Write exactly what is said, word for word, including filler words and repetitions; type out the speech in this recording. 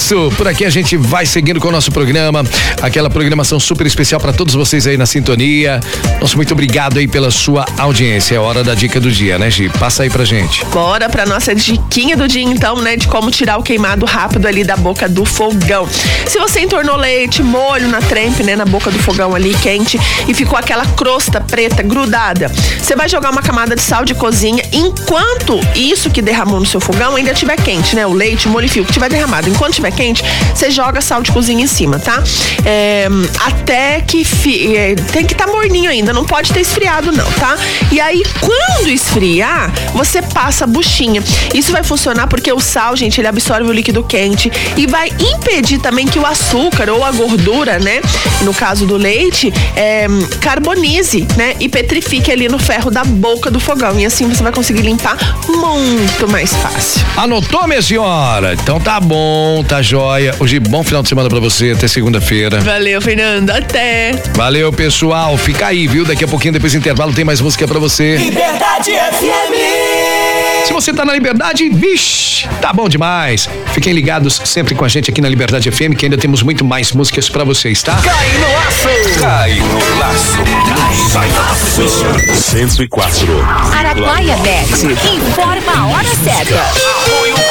isso, por aqui a gente vai seguindo com o nosso programa, aquela programação super especial para todos vocês aí na sintonia. Nosso muito obrigado aí pela sua audiência. É hora da dica do dia, né, Gi? Passa aí pra gente. Bora pra nossa diquinha do dia então, né, de como tirar o queimado rápido ali da boca do fogão. Se você entornou leite, molho na trempe, né, na boca do fogão ali quente e ficou aquela crosta preta grudada, você vai jogar uma camada de sal de cozinha enquanto isso que derramou no seu fogão ainda estiver quente, né, o leite, o molho e fio que tiver derramado, enquanto estiver quente, você joga sal de cozinha em cima, tá? É, até que fi, é, tem que estar tá morninho ainda, não pode ter esfriado não, tá? E aí, quando esfriar, você passa a buchinha. Isso vai funcionar porque o sal, gente, ele absorve o líquido quente e vai impedir também que o açúcar ou a gordura, né, no caso do leite, é, carbonize, né, e petrifique ali no ferro da boca do fogão. E assim você vai conseguir limpar muito mais fácil. Anotou, minha senhora? Então tá bom, tá joia. Hoje, bom final de semana pra você, até segunda-feira. Valeu, Fernando, até. Valeu, pessoal. Fica aí, viu? Daqui a pouquinho, depois do intervalo, tem mais música pra você. Liberdade F M. Se você tá na Liberdade, vixe, tá bom demais. Fiquem ligados sempre com a gente aqui na Liberdade F M, que ainda temos muito mais músicas pra vocês, tá? Cai no laço. Cai no laço. Cai no laço. cento e quatro. Araguaia Bet informa a hora certa.